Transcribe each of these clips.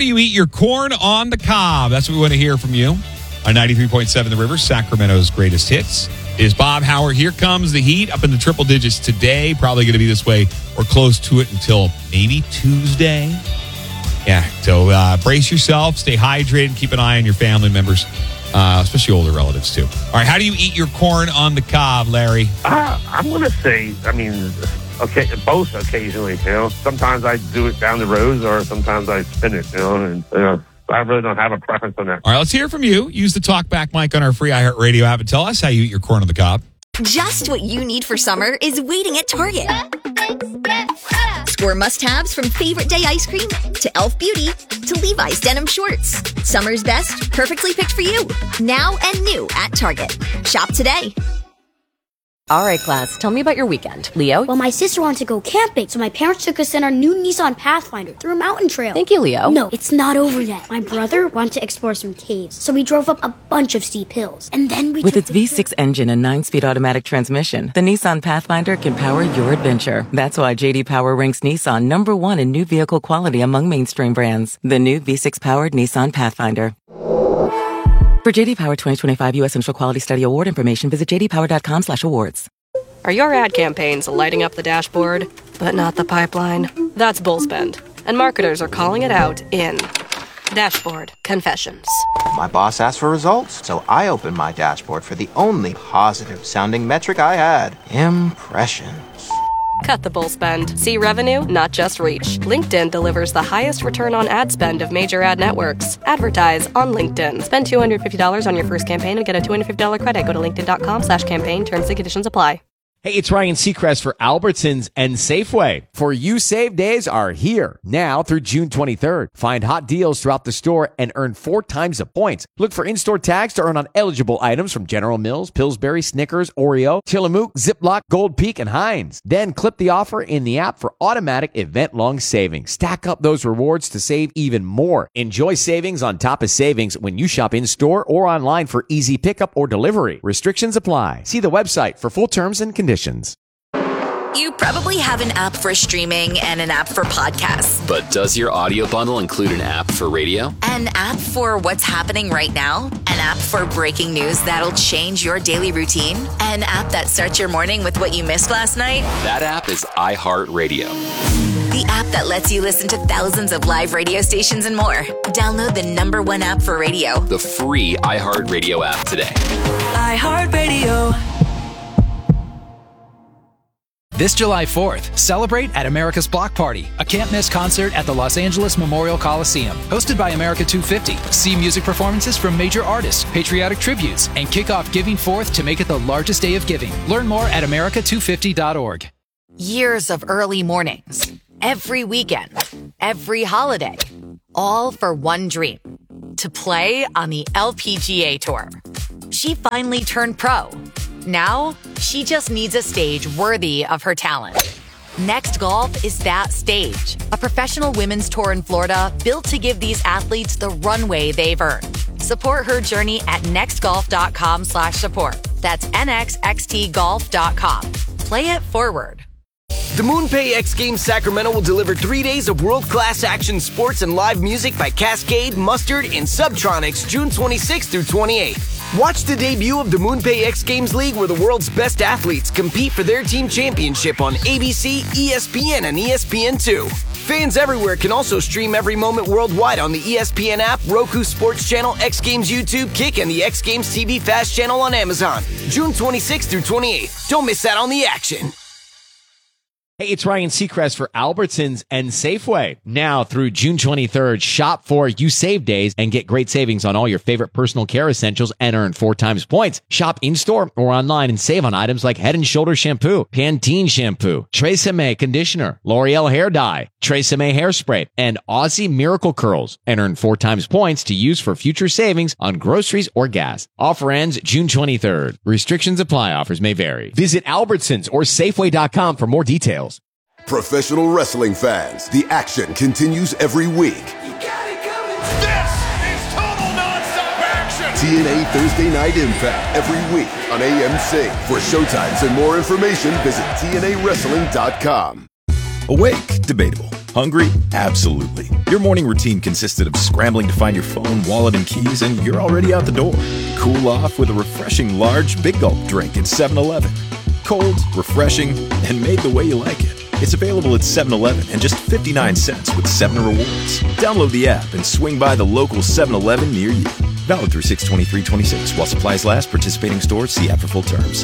do you eat your corn on the cob? That's what we want to hear from you. On 93.7 The River, Sacramento's greatest hits. Is Bob Howard. Here comes the heat up in the triple digits today. Probably going to be this way or close to it until maybe Tuesday. Yeah, so brace yourself, stay hydrated, keep an eye on your family members, especially older relatives too. All right, how do you eat your corn on the cob, Larry? I'm going to say, okay, both occasionally. Sometimes I do it down the rows, or sometimes I spin it. And I really don't have a preference on that. All right, let's hear from you. Use the talkback mic on our free iHeartRadio app and tell us how you eat your corn on the cob. Just what you need for summer is waiting at Target. Score must-haves from Favorite Day ice cream to Elf Beauty to Levi's denim shorts. Summer's best, perfectly picked for you. Now and new at Target. Shop today. All right, class, tell me about your weekend. Leo? Well, my sister wanted to go camping, so my parents took us in our new Nissan Pathfinder through a mountain trail. Thank you, Leo. No, it's not over yet. My brother wanted to explore some caves, so we drove up a bunch of steep hills. And then we With its V6 engine and 9-speed automatic transmission, the Nissan Pathfinder can power your adventure. That's why J.D. Power ranks Nissan #1 in new vehicle quality among mainstream brands. The new V6-powered Nissan Pathfinder. For J.D. Power 2025 U.S. Central Quality Study Award information, visit jdpower.com/awards. Are your ad campaigns lighting up the dashboard, but not the pipeline? That's Bullspend, and marketers are calling it out in Dashboard Confessions. My boss asked for results, so I opened my dashboard for the only positive-sounding metric I had: impressions. Cut the bull spend. See revenue, not just reach. LinkedIn delivers the highest return on ad spend of major ad networks. Advertise on LinkedIn. Spend $250 on your first campaign and get a $250 credit. Go to linkedin.com/campaign. Terms and conditions apply. Hey, it's Ryan Seacrest for Albertsons and Safeway. For You Save Days are here now through June 23rd. Find hot deals throughout the store and earn 4 times the points. Look for in-store tags to earn on eligible items from General Mills, Pillsbury, Snickers, Oreo, Tillamook, Ziploc, Gold Peak, and Heinz. Then clip the offer in the app for automatic event-long savings. Stack up those rewards to save even more. Enjoy savings on top of savings when you shop in-store or online for easy pickup or delivery. Restrictions apply. See the website for full terms and conditions. You probably have an app for streaming and an app for podcasts. But does your audio bundle include an app for radio? An app for what's happening right now? An app for breaking news that'll change your daily routine? An app that starts your morning with what you missed last night? That app is iHeartRadio. The app that lets you listen to thousands of live radio stations and more. Download the #1 app for radio. The free iHeartRadio app today. iHeartRadio. This July 4th, celebrate at America's Block Party, a can't-miss concert at the Los Angeles Memorial Coliseum. Hosted by America 250. See music performances from major artists, patriotic tributes, and kick off Giving Forth to make it the largest day of giving. Learn more at america250.org. Years of early mornings, every weekend, every holiday, all for one dream: to play on the LPGA Tour. She finally turned pro. Now, she just needs a stage worthy of her talent. Next Golf is that stage. A professional women's tour in Florida built to give these athletes the runway they've earned. Support her journey at nextgolf.com/support. That's nxxtgolf.com. Play it forward. The MoonPay X Games Sacramento will deliver 3 days of world-class action sports and live music by Cascade, Mustard, and Subtronics June 26th through 28th. Watch the debut of the MoonPay X Games League, where the world's best athletes compete for their team championship on ABC, ESPN, and ESPN2. Fans everywhere can also stream every moment worldwide on the ESPN app, Roku Sports Channel, X Games YouTube, Kick, and the X Games TV Fast Channel on Amazon. June 26th through 28th. Don't miss out on the action. Hey, it's Ryan Seacrest for Albertsons and Safeway. Now through June 23rd, shop for You Save Days and get great savings on all your favorite personal care essentials and earn 4 times points. Shop in-store or online and save on items like Head & Shoulders shampoo, Pantene shampoo, Tresemme conditioner, L'Oreal hair dye, Tresemme hairspray, and Aussie Miracle Curls, and earn 4 times points to use for future savings on groceries or gas. Offer ends June 23rd. Restrictions apply. Offers may vary. Visit Albertsons or Safeway.com for more details. Professional wrestling fans, the action continues every week. This is total nonstop action! TNA Thursday Night Impact every week on AMC. For showtimes and more information, visit TNAWrestling.com. Awake, debatable. Hungry? Absolutely. Your morning routine consisted of scrambling to find your phone, wallet, and keys, and you're already out the door. Cool off with a refreshing large Big Gulp drink at 7-Eleven. Cold, refreshing, and made the way you like it. It's available at 7-Eleven and just 59 cents with 7 rewards. Download the app and swing by the local 7-Eleven near you. Valid through 6/23/26 while supplies last. Participating stores. See app for full terms.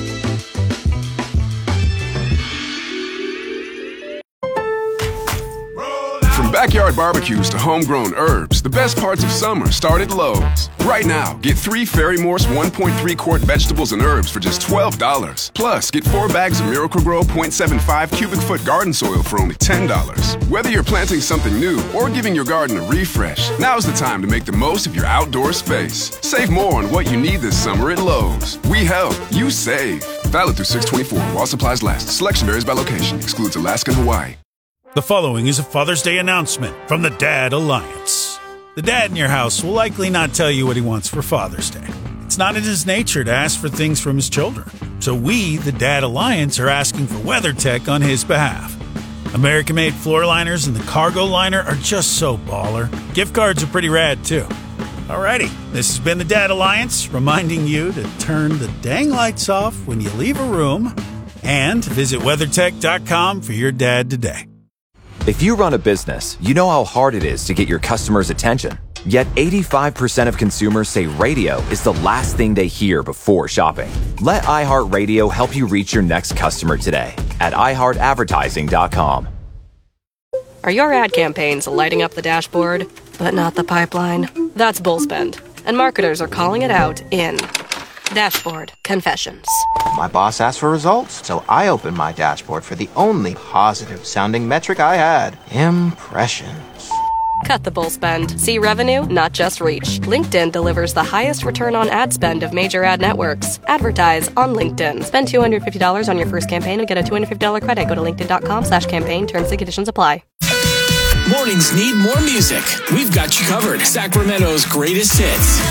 From backyard barbecues to homegrown herbs, the best parts of summer start at Lowe's. Right now, get 3 Fairy Morse 1.3-quart vegetables and herbs for just $12. Plus, get 4 bags of Miracle-Gro 0.75 cubic foot garden soil for only $10. Whether you're planting something new or giving your garden a refresh, now's the time to make the most of your outdoor space. Save more on what you need this summer at Lowe's. We help, you save. Valid through 6/24 while supplies last. Selection varies by location. Excludes Alaska and Hawaii. The following is a Father's Day announcement from the Dad Alliance. The dad in your house will likely not tell you what he wants for Father's Day. It's not in his nature to ask for things from his children. So we, the Dad Alliance, are asking for WeatherTech on his behalf. American-made floor liners and the cargo liner are just so baller. Gift cards are pretty rad, too. Alrighty, this has been the Dad Alliance, reminding you to turn the dang lights off when you leave a room and visit WeatherTech.com for your dad today. If you run a business, you know how hard it is to get your customers' attention. Yet 85% of consumers say radio is the last thing they hear before shopping. Let iHeartRadio help you reach your next customer today at iHeartAdvertising.com. Are your ad campaigns lighting up the dashboard, but not the pipeline? That's bull spend, and marketers are calling it out in Dashboard Confessions. My boss asked for results, so I opened my dashboard for the only positive-sounding metric I had: impressions. Cut the bull spend. See revenue, not just reach. LinkedIn delivers the highest return on ad spend of major ad networks. Advertise on LinkedIn. Spend $250 on your first campaign and get a $250 credit. Go to linkedin.com/campaign. Terms and conditions apply. Mornings need more music. We've got you covered. Sacramento's greatest hits.